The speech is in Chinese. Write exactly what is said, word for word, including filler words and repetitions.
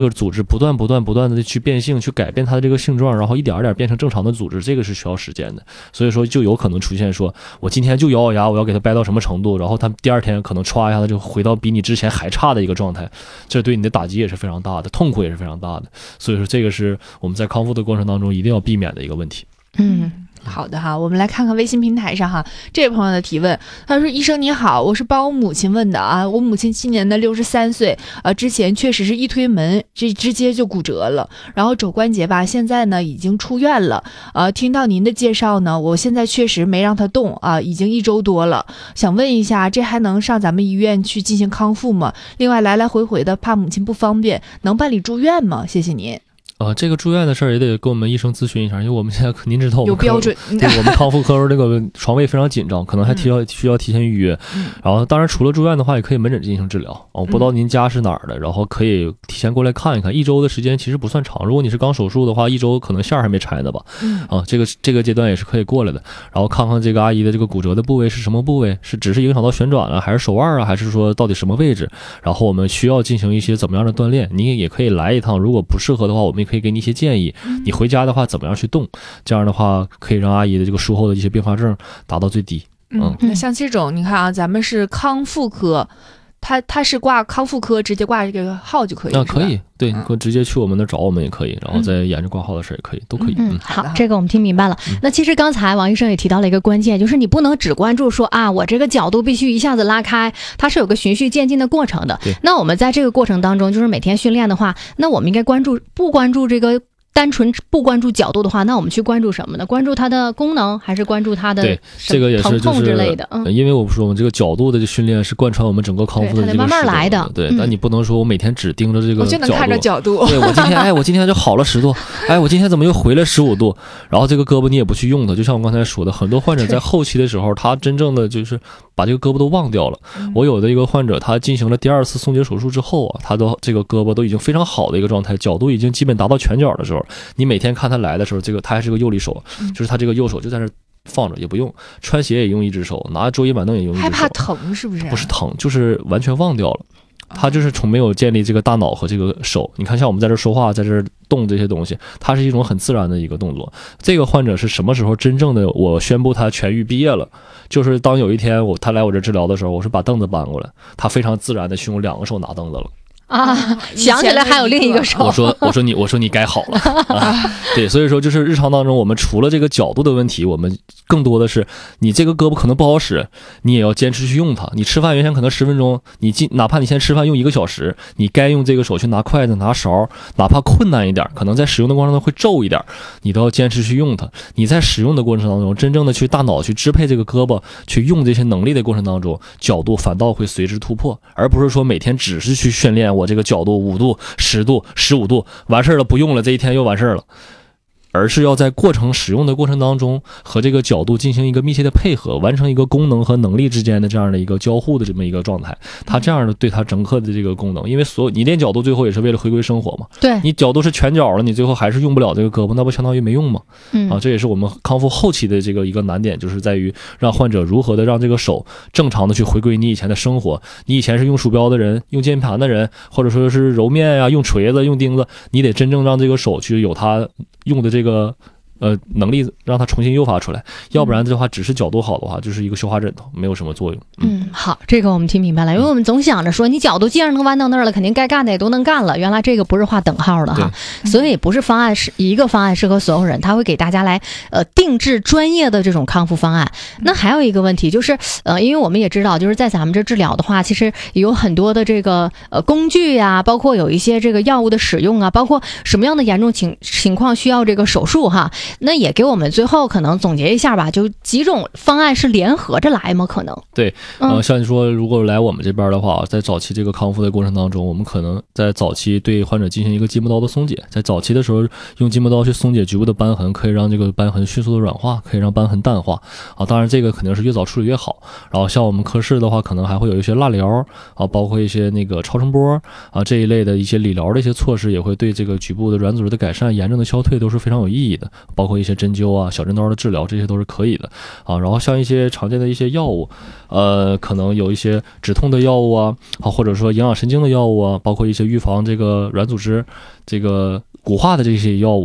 这个组织不断不断不断的去变性，去改变它的这个性状，然后一点一点变成正常的组织，这个是需要时间的。所以说就有可能出现说，我今天就咬咬牙，我要给它掰到什么程度，然后它第二天可能歘一下子就回到比你之前还差的一个状态，这对你的打击也是非常大的，痛苦也是非常大的。所以说这个是我们在康复的过程当中一定要避免的一个问题。 嗯。好的哈，我们来看看微信平台上哈，这位朋友的提问，他说：“医生你好，我是帮我母亲问的啊，我母亲今年的六十三岁，呃，之前确实是一推门这直接就骨折了，然后肘关节吧，现在呢已经出院了，呃，听到您的介绍呢，我现在确实没让她动啊，已经一周多了，想问一下，这还能上咱们医院去进行康复吗？另外来来回回的，怕母亲不方便，能办理住院吗？谢谢您。” 呃，这个住院的事儿也得跟我们医生咨询一下，因为我们现在您知道我们有标准， 对我们康复科这个床位非常紧张，可能还提要、嗯、需要提前预约。 嗯、 然后当然除了住院的话，也可以门诊进行治疗。我、哦、不知道您家是哪儿的，然后可以提前过来看一看。一周的时间其实不算长，如果你是刚手术的话，一周可能线还没拆呢吧。 嗯、 啊，这个这个阶段也是可以过来的。然后看看这个阿姨的这个骨折的部位是什么部位，是只是影响到旋转了，还是手腕啊，还是说到底什么位置？然后我们需要进行一些怎么样的锻炼？您也可以来一趟，如果不适合的话，我们也可以给你一些建议。你回家的话怎么样去动，这样的话可以让阿姨的这个术后的一些并发症达到最低。 嗯，那像这种你看啊，咱们是康复科，他他是挂康复科，直接挂这个号就可以。 那、啊、可以，对，你直接去我们那找我们也可以，然后再沿着挂号的事也可以，都可以。 嗯，好，这个我们听明白了。那其实刚才王医生也提到了一个关键，就是你不能只关注说啊，我这个角度必须一下子拉开，它是有个循序渐进的过程的。那我们在这个过程当中，就是每天训练的话，那我们应该关注不关注这个。单纯不关注角度的话，那我们去关注什么呢？关注它的功能，还是关注它的对这个也是疼痛之类的？ 嗯，因为我不说我们这个角度的训练是贯穿我们整个康复的这个慢慢来的。 对，但、嗯、你不能说我每天只盯着这个角度， 我就能看着角度。 对，我今天哎，我今天就好了十度，哎，我今天怎么又回来十五度？然后这个胳膊你也不去用它，就像我刚才说的，很多患者在后期的时候，他真正的就是把这个胳膊都忘掉了。嗯、我有的一个患者，他进行了第二次松解手术之后啊，他的这个胳膊都已经非常好的一个状态，角度已经基本达到全角的时候，你每天看他来的时候，这个他还是个右利手，就是他这个右手就在那放着也不用，穿鞋也用一只手，拿桌椅板凳也用一只手， 害怕疼是不是？ 不是疼，就是完全忘掉了。他就是从没有建立这个大脑和这个手。你看，像我们在这说话，在这动这些东西，它是一种很自然的一个动作。这个患者是什么时候真正的我宣布他痊愈毕业了？就是当有一天我他来我这治疗的时候，我是把凳子搬过来，他非常自然的去用两个手拿凳子了。 啊，想起来还有另一个手。 我说，我说你，我说你该好了。啊、对，所以说就是日常当中，我们除了这个角度的问题，我们更多的是你这个胳膊可能不好使，你也要坚持去用它。你吃饭原先可能十分钟，你进哪怕你现在吃饭用一个小时，你该用这个手去拿筷子、拿勺，哪怕困难一点，可能在使用的过程中会皱一点，你都要坚持去用它。你在使用的过程当中，真正的去大脑去支配这个胳膊，去用这些能力的过程当中，角度反倒会随之突破，而不是说每天只是去训练我这个角度五度、十度、十五度，完事儿了不用了，这一天又完事儿了。而是要在过程使用的过程当中和这个角度进行一个密切的配合，完成一个功能和能力之间的这样的一个交互的这么一个状态。它这样的对它整个的这个功能，因为所有你练角度最后也是为了回归生活嘛。 对， 你角度是全角了，你最后还是用不了这个胳膊，那不相当于没用吗？ 嗯啊，这也是我们康复后期的这个一个难点，就是在于让患者如何的让这个手正常的去回归你以前的生活。你以前是用鼠标的人，用键盘的人，或者说是揉面呀、啊、用锤子、用钉子，你得真正让这个手去有它用的这个。呃，能力让它重新诱发出来，要不然的话，只是角度好的话，就是一个绣花枕头，没有什么作用。 嗯，嗯好，这个我们听明白了，因为我们总想着说，你角度既然能弯到那儿了，肯定该干的也都能干了。原来这个不是画等号的哈，所以不是方案是一个方案适合所有人，他会给大家来呃定制专业的这种康复方案。那还有一个问题就是，呃，因为我们也知道，就是在咱们这治疗的话，其实有很多的这个呃工具呀，包括有一些这个药物的使用啊，包括什么样的严重情情况需要这个手术哈。那也给我们最后可能总结一下吧，就几种方案是联合着来吗？可能对，呃，像你说，如果来我们这边的话，在早期这个康复的过程当中，我们可能在早期对患者进行一个筋膜刀的松解，在早期的时候用筋膜刀去松解局部的瘢痕，可以让这个瘢痕迅速的软化，可以让瘢痕淡化啊。当然，这个肯定是越早处理越好。然后像我们科室的话，可能还会有一些蜡疗啊，包括一些那个超声波啊这一类的一些理疗的一些措施，也会对这个局部的软组织的改善、炎症的消退都是非常有意义的。包包括一些针灸啊、小针刀的治疗，这些都是可以的啊。然后像一些常见的一些药物，呃，可能有一些止痛的药物啊，啊，或者说营养神经的药物啊，包括一些预防这个软组织这个骨化的这些药物。